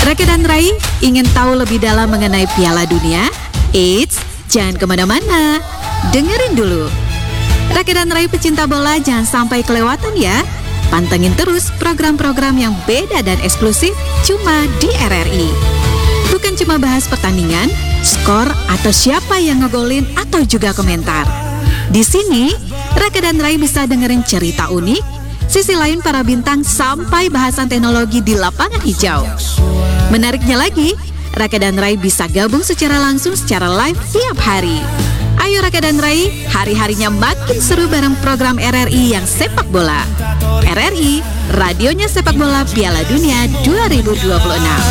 Raka dan Rai ingin tahu lebih dalam mengenai Piala Dunia? Eits, jangan kemana-mana, dengerin dulu. Raka dan Rai pecinta bola jangan sampai kelewatan ya. Pantengin terus program-program yang beda dan eksklusif cuma di RRI. Bukan cuma bahas pertandingan, skor, atau siapa yang ngegolin atau juga komentar. Di sini, Raka dan Rai bisa dengerin cerita unik, sisi lain para bintang sampai bahasan teknologi di lapangan hijau. Menariknya lagi, Raka dan Rai bisa gabung secara langsung secara live tiap hari. Ayo Raka dan Rai, hari-harinya makin seru bareng program RRI yang sepak bola. RRI, radionya sepak bola Piala Dunia 2026.